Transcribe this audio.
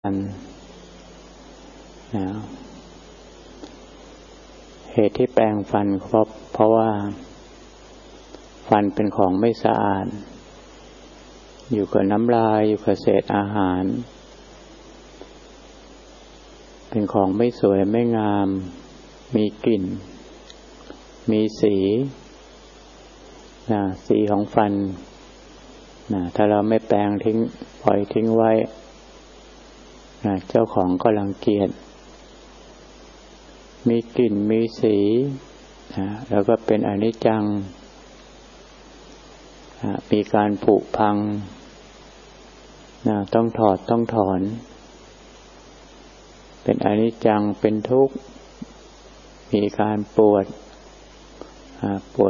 เหตุที่แปรงฟันเพราะว่าฟันเป็นของไม่สะอาดอยู่กับน้ำลายอยู่กับเศษอาหารเป็นของไม่สวยไม่งามมีกลิ่นมีสีสีของฟันถ้าเราไม่แปรงทิ้งปล่อยทิ้งไว้เจ้าของก็รังเกียจมีกลิ่นมีสีแล้วก็เป็นอนิจจังมีการผุพังต้องถอดต้องถอนเป็นอนิจจังเป็นทุกข์มีการปวด